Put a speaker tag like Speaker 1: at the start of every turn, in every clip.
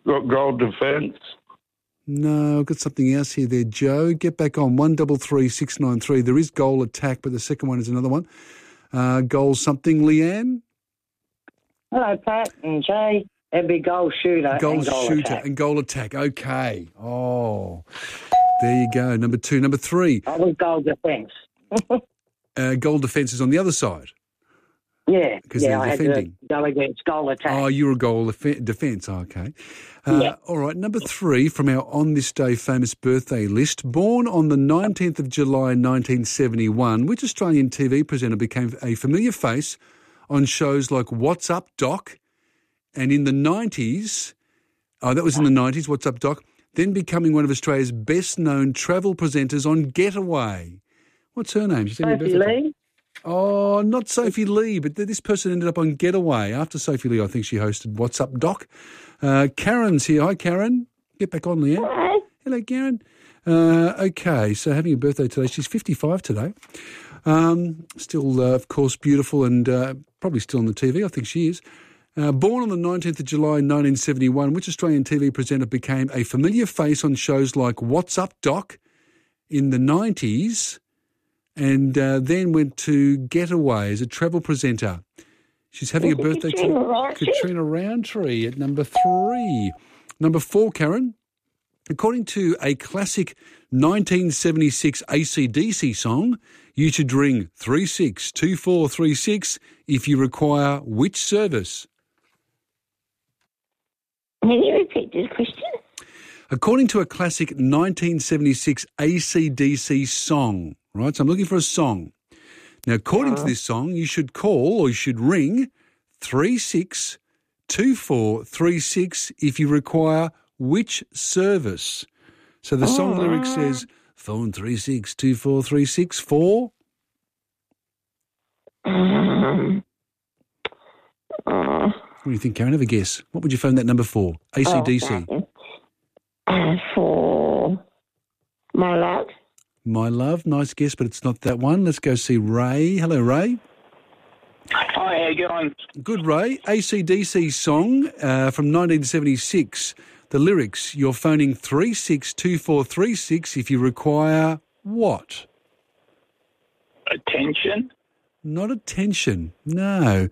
Speaker 1: Gold Defence.
Speaker 2: No, I've got something else here there, Joe. Get back on 133693. There is Goal Attack, but the second one is another one. Goal something, Leanne?
Speaker 3: Hello, Pat and Jay. It'd be Goal Shooter
Speaker 2: Goal
Speaker 3: and Goal
Speaker 2: Shooter
Speaker 3: Attack.
Speaker 2: and Goal Attack. Okay. Oh, there you go. Number 2. Number 3.
Speaker 3: I was Goal Defence.
Speaker 2: Goal Defence is on the other side.
Speaker 3: Yeah,
Speaker 2: because they're
Speaker 3: I
Speaker 2: defending.
Speaker 3: had to go against Goal Attack.
Speaker 2: Oh, you're a Goal Defence. Oh, okay.
Speaker 3: Yeah.
Speaker 2: All right, number 3 from our On This Day famous birthday list. Born on the 19th of July 1971, which Australian TV presenter became a familiar face on shows like What's Up, Doc? And in the 90s, that was in the 90s, What's Up, Doc? Then becoming one of Australia's best-known travel presenters on Getaway. What's her name?
Speaker 3: Sophie Lee?
Speaker 2: Oh, not Sophie Lee, but this person ended up on Getaway. After Sophie Lee, I think she hosted What's Up, Doc? Karen's here. Hi, Karen. Get back on, Leanne.
Speaker 4: Hello.
Speaker 2: Hello, Karen. Okay, so having a birthday today. She's 55 today. Still, of course, beautiful and probably still on the TV. I think she is. Born on the 19th of July 1971, which Australian TV presenter became a familiar face on shows like What's Up, Doc? In the 90s, and then went to Getaway as a travel presenter. She's having a birthday to Katrina Roundtree at number 3. Number 4, Karen. According to a classic 1976 AC/DC song, you should ring 362436 if you require which service?
Speaker 4: Can you repeat this question?
Speaker 2: According to a classic 1976 AC/DC song, right? So I'm looking for a song. Now, according to this song, you should call or you should ring 362436 if you require which service. So the song lyric says, phone 362436 for? What do you think, Karen? Have a guess. What would you phone that number for? AC/DC.
Speaker 4: For My Love.
Speaker 2: My Love, nice guess, but it's not that one. Let's go see Ray. Hello, Ray.
Speaker 1: Hi, how you going?
Speaker 2: Good, Ray. AC/DC song from 1976. The lyrics, you're phoning 362436 if you require what?
Speaker 1: Attention?
Speaker 2: Not attention, no.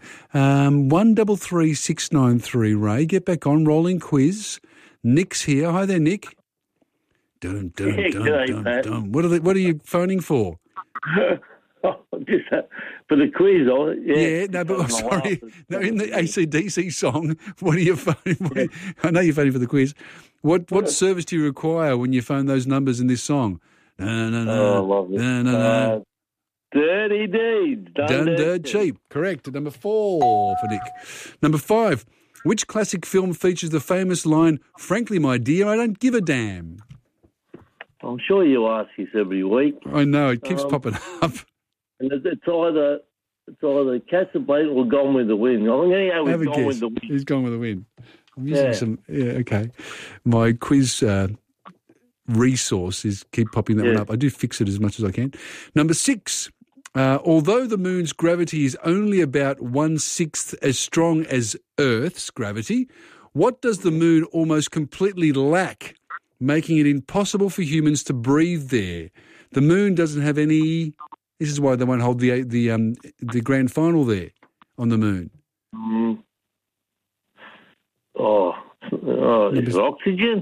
Speaker 2: 133693, Ray. Get back on, rolling quiz. Nick's here. Hi there, Nick. Dun, dun,
Speaker 5: Yeah,
Speaker 2: dun,
Speaker 5: g'day,
Speaker 2: dun,
Speaker 5: Pat.
Speaker 2: dun. What are you phoning for?
Speaker 5: Just for the quiz,
Speaker 2: Yeah, no, but I'm sorry. No, in the AC/DC song, what are you phoning? I know you're phoning for the quiz. What service do you require when you phone those numbers in this song? No, no, no.
Speaker 5: Oh, lovely.
Speaker 2: No, no, no.
Speaker 5: Dirty deeds.
Speaker 2: Done dirt cheap. Correct. Number 4 for Nick. Number 5. Which classic film features the famous line, "Frankly, my dear, I don't give a damn"?
Speaker 5: I'm sure you ask this every week.
Speaker 2: I know, it keeps popping up.
Speaker 5: And it's either Casablanca or Gone with the Wind. I'm going to go
Speaker 2: Have
Speaker 5: with
Speaker 2: a
Speaker 5: Gone
Speaker 2: guess.
Speaker 5: with the Wind.
Speaker 2: He's gone with the wind. I'm using some... Yeah, okay. My quiz resource is keep popping that one up. I do fix it as much as I can. Number 6. Although the moon's gravity is only about 1/6 as strong as Earth's gravity, what does the moon almost completely lack, making it impossible for humans to breathe there? The moon doesn't have any... This is why they won't hold the grand final there on the moon.
Speaker 5: Is it oxygen?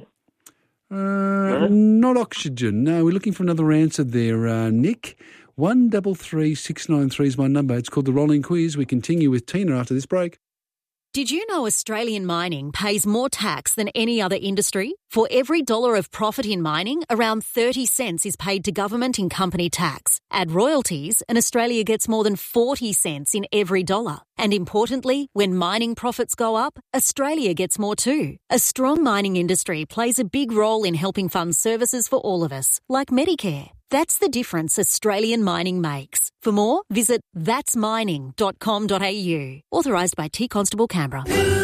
Speaker 2: Not oxygen. No, we're looking for another answer there, Nick. 133693 is my number. It's called The Rolling Quiz. We continue with Tina after this break.
Speaker 6: Did you know Australian mining pays more tax than any other industry? For every dollar of profit in mining, around 30 cents is paid to government in company tax. Add royalties, and Australia gets more than 40 cents in every dollar. And importantly, when mining profits go up, Australia gets more too. A strong mining industry plays a big role in helping fund services for all of us, like Medicare. That's the difference Australian mining makes. For more, visit thatsmining.com.au. Authorised by T Constable Canberra.